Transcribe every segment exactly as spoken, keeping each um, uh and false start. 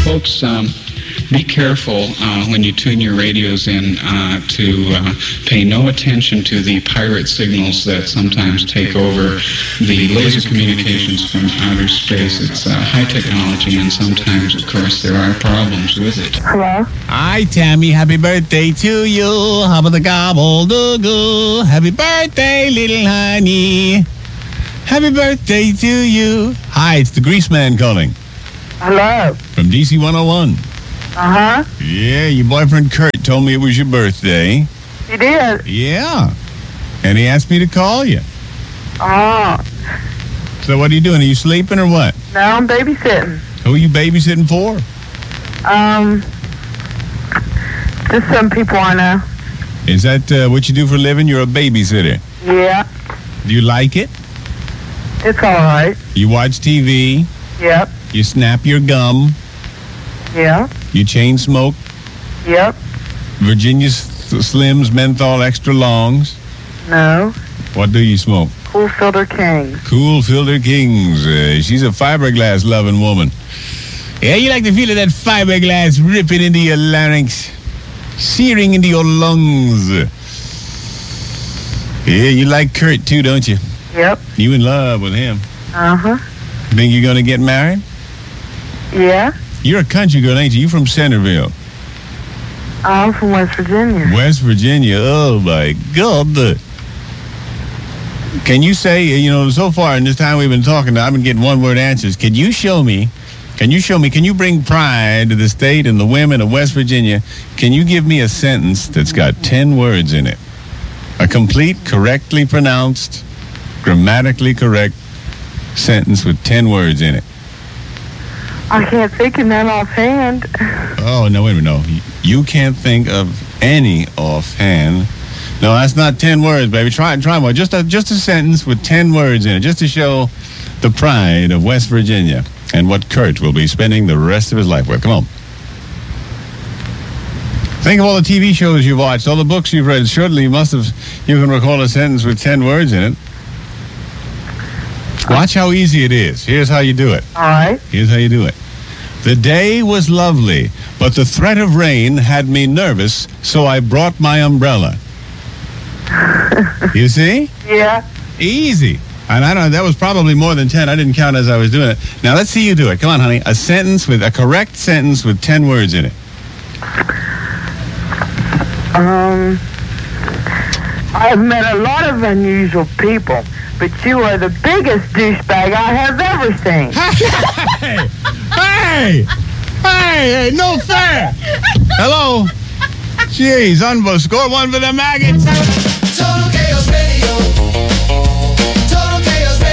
folks, um, be careful uh, when you tune your radios in uh, to uh, pay no attention to the pirate signals that sometimes take over the laser communications from outer space. It's uh, high technology, and sometimes, of course, there are problems with it. Hello? Hi, Tammy. Happy birthday to you. How about the gobble-doo-goo? Happy birthday, little honey. Happy birthday to you. Hi, it's the Grease Man calling. Hello? From D C one oh one. Uh-huh. Yeah, your boyfriend Kurt told me it was your birthday. He did? Yeah. And he asked me to call you. Oh. So what are you doing? Are you sleeping or what? No, I'm babysitting. Who are you babysitting for? Um, just some people I know. Is that uh, what you do for a living? You're a babysitter. Yeah. Do you like it? It's all right. You watch T V? Yep. You snap your gum? Yeah. You chain smoke? Yep. Virginia Slims menthol extra longs? No. What do you smoke? Cool Filter King. Cool Filter Kings. Uh, she's a fiberglass loving woman. Yeah, you like the feel of that fiberglass ripping into your larynx, searing into your lungs. Yeah, you like Kurt too, don't you? Yep. You in love with him. Uh-huh. Think you're gonna get married? Yeah. You're a country girl, ain't you? You from Centerville. I'm from West Virginia. West Virginia. Oh, my God. Can you say, you know, so far in this time we've been talking, I've been getting one-word answers. Can you show me, can you show me, can you bring pride to the state and the women of West Virginia? Can you give me a sentence that's got ten words in it? A complete, correctly pronounced, grammatically correct sentence with ten words in it. I can't think of none offhand. Oh, no, wait a minute, no. You can't think of any offhand. No, that's not ten words, baby. Try try more. Just a, just a sentence with ten words in it, just to show the pride of West Virginia and what Kurt will be spending the rest of his life with. Come on. Think of all the T V shows you've watched, all the books you've read. Surely you must have, you can recall a sentence with ten words in it. Watch how easy it is. Here's how you do it. All right. Here's how you do it. The day was lovely, but the threat of rain had me nervous, so I brought my umbrella. You see? Yeah. Easy. And I don't know, that was probably more than ten. I didn't count as I was doing it. Now, let's see you do it. Come on, honey. A sentence with, a correct sentence with ten words in it. Um, I've met a lot of unusual people, but you are the biggest douchebag I have ever seen. Hey! Hey! Hey! Hey! No fair! Hello? Jeez, unbelievable. Score one for the maggots. Total Chaos Radio. Total Chaos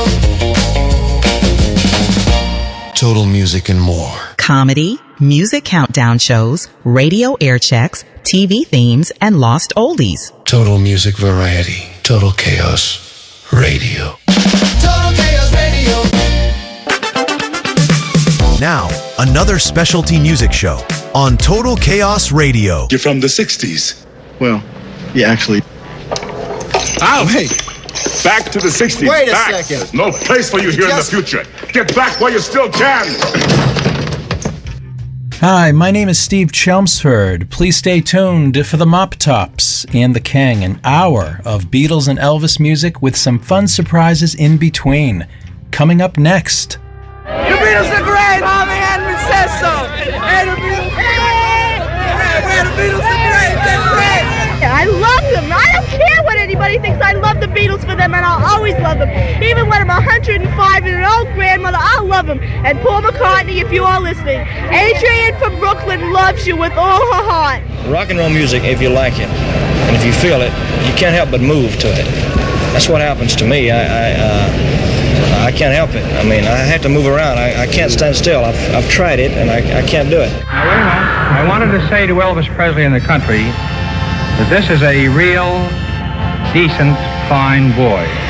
Radio. Total music and more. Comedy, music countdown shows, radio air checks, T V themes, and lost oldies. Total music variety. Total Chaos Radio. Total Chaos Radio. Now, another specialty music show on Total Chaos Radio. You're from the sixties. Well, yeah, actually. Ow, hey! Back to the sixties. Wait a back. second. There's no place for you here Just... in the future. Get back while you still can. Hi, my name is Steve Chelmsford. Please stay tuned for the Mop Tops and the King, an hour of Beatles and Elvis music with some fun surprises in between. Coming up next. The Beatles are great, Harvey Handman says so. Hey, the Beatles are great. Hey, the Beatles are great. They're great. I love them. I don't care what anybody thinks. I love the Beatles for them, and I'll always love them. Even when I'm one hundred five and an old grandmother, I'll love them. And Paul McCartney, if you are listening. Adrienne from Brooklyn loves you with all her heart. Rock and roll music, if you like it, and if you feel it, you can't help but move to it. That's what happens to me. I, I, uh, I can't help it. I mean, I have to move around. I, I can't stand still. I've, I've tried it, and I, I can't do it. Now, wait a minute. I wanted to say to Elvis Presley and the country that this is a real, decent, fine boy.